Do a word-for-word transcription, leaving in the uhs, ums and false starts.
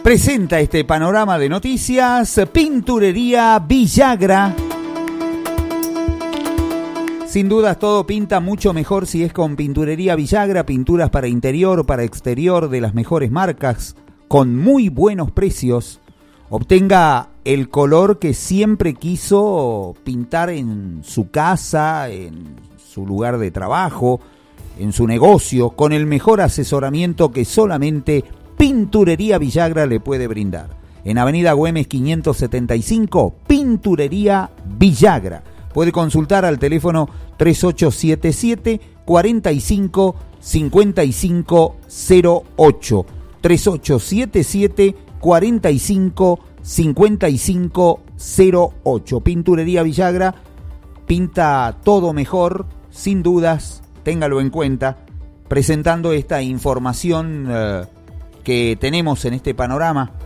Presenta este panorama de noticias Pinturería Villagra. Sin dudas todo pinta mucho mejor si es con Pinturería Villagra, pinturas para interior, para exterior de las mejores marcas, con muy buenos precios. Obtenga el color que siempre quiso pintar en su casa, en su lugar de trabajo, en su negocio, con el mejor asesoramiento que solamente Pinturería Villagra le puede brindar. En Avenida Güemes quinientos setenta y cinco, Pinturería Villagra. Puede consultar al teléfono tres ocho siete siete, cuatro cinco, cinco cinco cero ocho. tres ocho siete siete, cuatro cinco, cinco cinco cero ocho. Pinturería Villagra pinta todo mejor, sin dudas, téngalo en cuenta, presentando esta información eh, que tenemos en este panorama